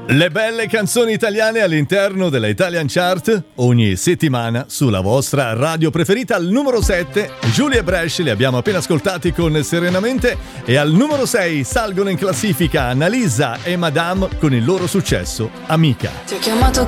Le belle canzoni italiane all'interno della Italian Chart ogni settimana sulla vostra radio preferita. Al numero 7 Giulia e Bresci, li abbiamo appena ascoltati con Serenamente, e al numero 6 salgono in classifica Annalisa e Madame con il loro successo Amica. Ti ho chiamato